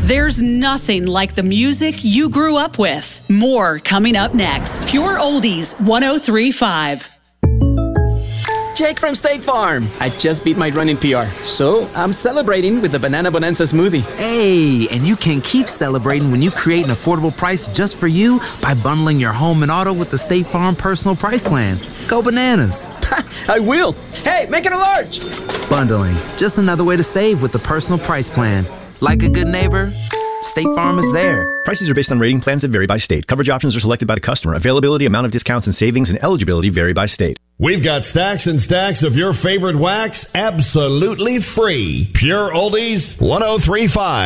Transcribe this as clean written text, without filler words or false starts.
There's nothing like the music you grew up with. More coming up next. Pure Oldies 103.5. Jake from State Farm. I just beat my running PR, so I'm celebrating with the Banana Bonanza smoothie. Hey, and you can keep celebrating when you create an affordable price just for you by bundling your home and auto with the State Farm Personal Price Plan. Go bananas. I will. Hey, make it a large. Bundling, just another way to save with the Personal Price Plan. Like a good neighbor, State Farm is there. Prices are based on rating plans that vary by state. Coverage options are selected by the customer. Availability, amount of discounts and savings, and eligibility vary by state. We've got stacks and stacks of your favorite wax absolutely free. Pure Oldies 103.5.